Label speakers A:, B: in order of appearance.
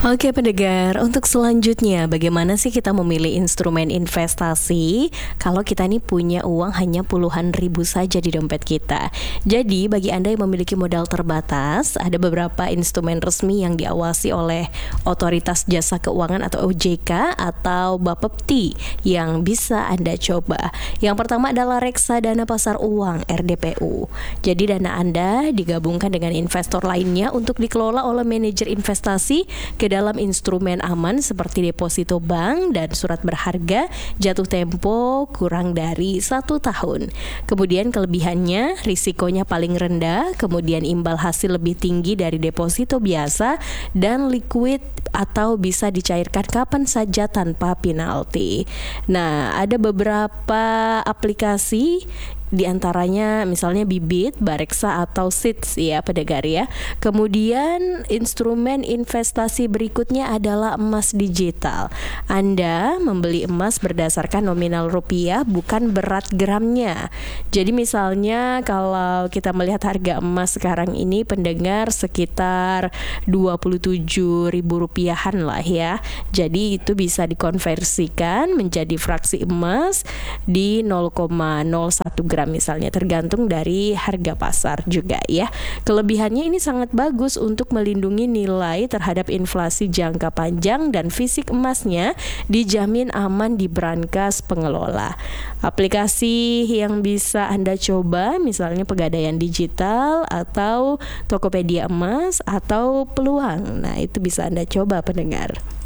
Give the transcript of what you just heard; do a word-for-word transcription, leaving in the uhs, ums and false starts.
A: Oke pendengar, untuk selanjutnya bagaimana sih kita memilih instrumen investasi kalau kita nih punya uang hanya puluhan ribu saja di dompet kita. Jadi bagi Anda yang memiliki modal terbatas, ada beberapa instrumen resmi yang diawasi oleh Otoritas Jasa Keuangan atau O J K atau Bapepti yang bisa Anda coba. Yang pertama adalah Reksadana Pasar Uang R D P U. Jadi dana Anda digabungkan dengan investor lainnya untuk dikelola oleh manajer investasi ke dalam instrumen aman seperti deposito bank dan surat berharga jatuh tempo kurang dari satu tahun. Kemudian kelebihannya risikonya paling rendah, kemudian imbal hasil lebih tinggi dari deposito biasa dan liquid atau bisa dicairkan kapan saja tanpa penalti. Nah, ada beberapa aplikasi di antaranya misalnya Bibit, Bareksa atau Seeds ya pendengar ya. Kemudian instrumen investasi berikutnya adalah emas digital. Anda membeli emas berdasarkan nominal rupiah bukan berat gramnya. Jadi misalnya kalau kita melihat harga emas sekarang ini pendengar sekitar dua puluh tujuh ribu rupiahan lah ya. Jadi itu bisa dikonversikan menjadi fraksi emas di nol koma nol satu gram misalnya, tergantung dari harga pasar juga ya. Kelebihannya ini sangat bagus untuk melindungi nilai terhadap inflasi jangka panjang dan fisik emasnya dijamin aman di brankas pengelola. Aplikasi yang bisa Anda coba misalnya Pegadaian Digital atau Tokopedia Emas atau Peluang. Nah, itu bisa Anda coba pendengar.